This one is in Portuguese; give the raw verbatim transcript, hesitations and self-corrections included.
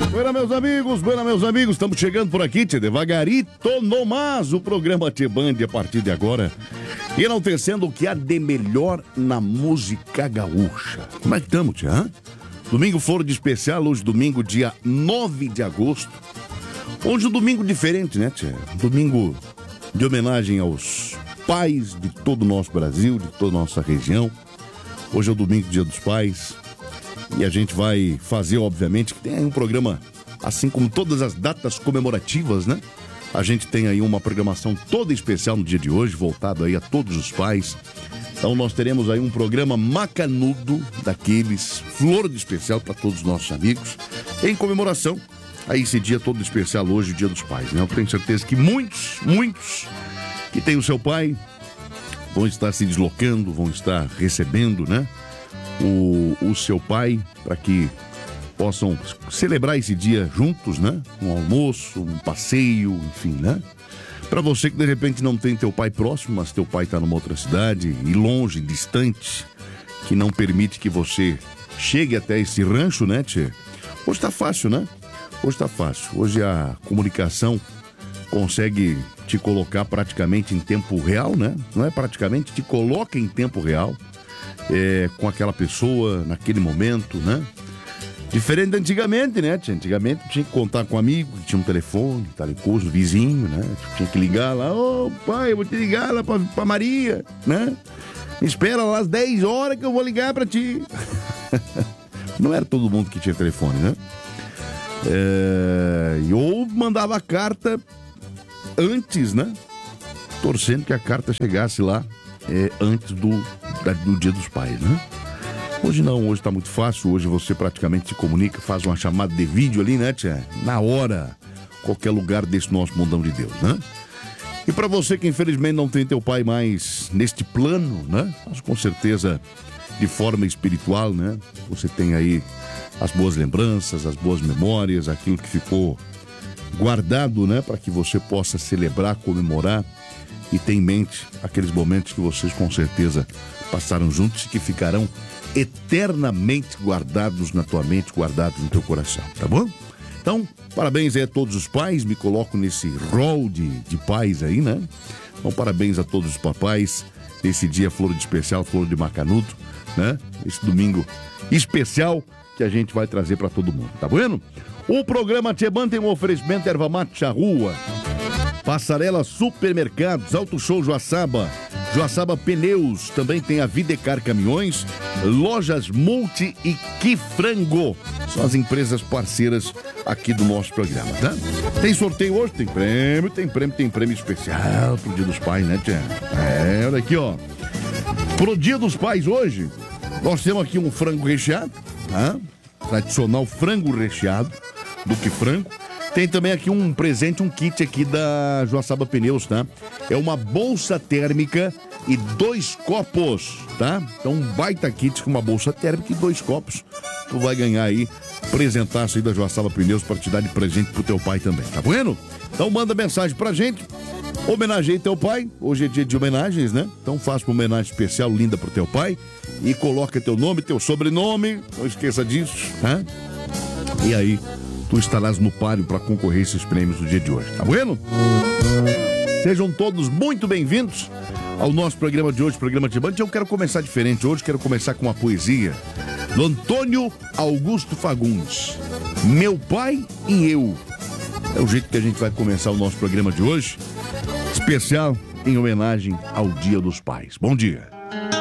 Buena, meus amigos, buena, meus amigos, estamos chegando por aqui, tchê, devagarito no mas, o programa Tchê Band a partir de agora, enaltecendo o que há de melhor na música gaúcha. Como é que estamos, tchê, hã? Domingo Flor de Especial, hoje domingo, dia nove de agosto. Hoje um domingo diferente, né, tchê? Domingo de homenagem aos pais de todo o nosso Brasil, de toda a nossa região. Hoje é o domingo, dia dos pais. E a gente vai fazer, obviamente, que tem aí um programa, assim como todas as datas comemorativas, né? A gente tem aí uma programação toda especial no dia de hoje, voltado aí a todos os pais. Então nós teremos aí um programa macanudo, daqueles, flor de especial para todos os nossos amigos, em comemoração a esse dia todo especial hoje, o Dia dos Pais, né? Eu tenho certeza que muitos, muitos que têm o seu pai vão estar se deslocando, vão estar recebendo, né? O, o seu pai, para que possam celebrar esse dia juntos, né? Um almoço, um passeio, enfim, né? Para você que de repente não tem teu pai próximo, mas teu pai está numa outra cidade e longe, distante, que não permite que você chegue até esse rancho, né, tchê? Hoje tá fácil, né? Hoje tá fácil. Hoje a comunicação consegue te colocar praticamente em tempo real, né? Não é praticamente, te coloca em tempo real. É, com aquela pessoa, naquele momento, né? Diferente de antigamente, né? Antigamente tinha que contar com um amigo, tinha um telefone, telecoso, vizinho, né? Tinha que ligar lá, ô oh, pai, eu vou te ligar lá pra, pra Maria, né? Espera lá às dez horas que eu vou ligar pra ti. Não era todo mundo que tinha telefone, né? É, ou mandava carta antes, né? Torcendo que a carta chegasse lá é, antes do do Dia dos Pais, né? Hoje não, hoje tá muito fácil, hoje você praticamente se comunica, faz uma chamada de vídeo ali, né, tia? Na hora, qualquer lugar desse nosso mundão de Deus, né? E pra você que infelizmente não tem teu pai mais neste plano, né? Mas com certeza, de forma espiritual, né? Você tem aí as boas lembranças, as boas memórias, aquilo que ficou guardado, né? Para que você possa celebrar, comemorar e ter em mente aqueles momentos que vocês com certeza passaram juntos e que ficarão eternamente guardados na tua mente, guardados no teu coração, tá bom? Então, parabéns aí a todos os pais, me coloco nesse rol de, de pais aí, né? Então, parabéns a todos os papais, nesse dia flor de especial, flor de macanudo, né? Esse domingo especial que a gente vai trazer pra todo mundo, tá vendo? O programa Tchê Band tem um oferecimento Erva Mate Rua, Passarela Supermercados, Auto Show Joaçaba, Joaçaba Pneus, também tem a Videcar Caminhões, Lojas Multi e Kifrango. São as empresas parceiras aqui do nosso programa, tá? Tem sorteio hoje, tem prêmio, tem prêmio, tem prêmio especial pro Dia dos Pais, né, tia? É, olha aqui, ó. Pro Dia dos Pais hoje, nós temos aqui um frango recheado, tá? Tradicional frango recheado, do Kifrango. Tem também aqui um presente, um kit aqui da Joaçaba Pneus, tá? É uma bolsa térmica e dois copos, tá? Então um baita kit com uma bolsa térmica e dois copos. Tu vai ganhar aí, presentaço aí da Joaçaba Pneus para te dar de presente pro teu pai também, tá vendo? Então manda mensagem pra gente, homenageie teu pai, hoje é dia de homenagens, né? Então faça uma homenagem especial, linda pro teu pai e coloca teu nome, teu sobrenome, não esqueça disso, tá? E aí tu estarás no páreo para concorrer a esses prêmios do dia de hoje, tá vendo? Sejam todos muito bem-vindos ao nosso programa de hoje, programa Tchê Band. Eu quero começar diferente hoje, quero começar com uma poesia do Antônio Augusto Fagundes. Meu pai e eu. É o jeito que a gente vai começar o nosso programa de hoje, especial em homenagem ao Dia dos Pais. Bom dia.